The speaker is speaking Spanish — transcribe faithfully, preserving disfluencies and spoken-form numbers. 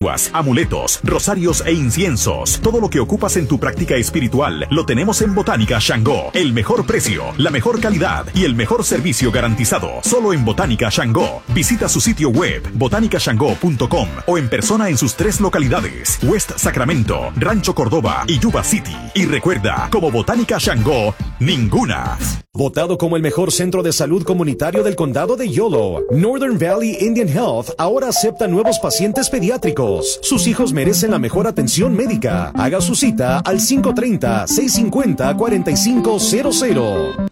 antiguas, amuletos, rosarios e inciensos. Todo lo que ocupas en tu práctica espiritual lo tenemos en Botánica Shango. El mejor precio, la mejor calidad y el mejor servicio garantizado. Solo en Botánica Shango. Visita su sitio web botánica shango punto com o en persona en sus tres localidades: West Sacramento, Rancho Cordova y Yuba City. Y recuerda, como Botánica Shango, ninguna. Votado como el mejor centro de salud comunitario del condado de Yolo, Northern Valley Indian Health ahora acepta nuevos pacientes pediátricos. Sus hijos merecen la mejor atención médica. Haga su cita al cinco tres cero, seis cinco cero, cuatro cinco cero cero.